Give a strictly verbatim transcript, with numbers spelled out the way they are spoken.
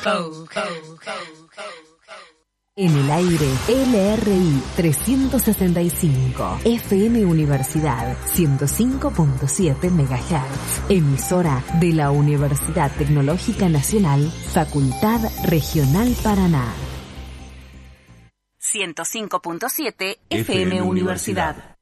En el aire, L R I trescientos sesenta y cinco, F M Universidad ciento cinco punto siete megahertz, emisora de la Universidad Tecnológica Nacional, Facultad Regional Paraná. ciento cinco punto siete F M Universidad.